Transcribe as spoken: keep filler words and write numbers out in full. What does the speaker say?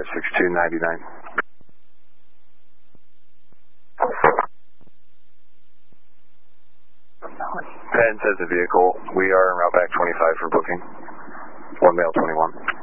five six two nine nine. Penn says the vehicle. We are en route back twenty-five for booking. One male twenty-one.